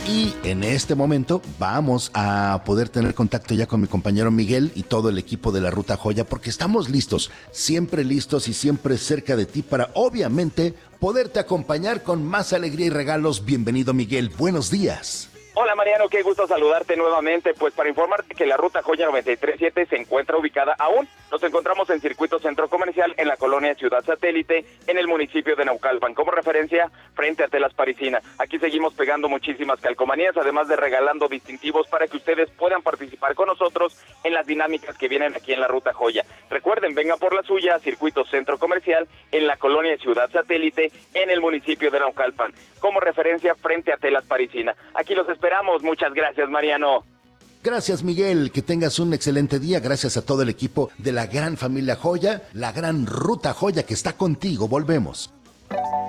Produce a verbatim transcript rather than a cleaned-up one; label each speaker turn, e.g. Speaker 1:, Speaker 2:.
Speaker 1: Y en este momento vamos a poder tener contacto ya con mi compañero Miguel y todo el equipo de la Ruta Joya, porque estamos listos, siempre listos y siempre cerca de ti para, obviamente, poderte acompañar con más alegría y regalos. Bienvenido, Miguel. Buenos días.
Speaker 2: Hola Mariano, qué gusto saludarte nuevamente, pues para informarte que la Ruta Joya noventa y tres siete se encuentra ubicada aún. Nos encontramos en Circuito Centro Comercial en la colonia Ciudad Satélite, en el municipio de Naucalpan. Como referencia, frente a Telas Parisina. Aquí seguimos pegando muchísimas calcomanías, además de regalando distintivos para que ustedes puedan participar con nosotros en las dinámicas que vienen aquí en la Ruta Joya. Recuerden, vengan por la suya, Circuito Centro Comercial en la colonia Ciudad Satélite, en el municipio de Naucalpan. Como referencia, frente a Telas Parisina. Aquí los esperamos. Muchas gracias, Mariano.
Speaker 1: Gracias, Miguel, que tengas un excelente día. Gracias a todo el equipo de la gran familia Joya, la gran Ruta Joya que está contigo. Volvemos.